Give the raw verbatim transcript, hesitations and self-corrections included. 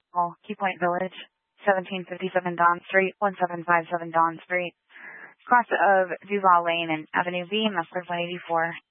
Hall, Key Point Village, seventeen fifty-seven Don Street, one seven five seven Don Street, cross of Duval Lane and Avenue B, Mustard one eighty-four.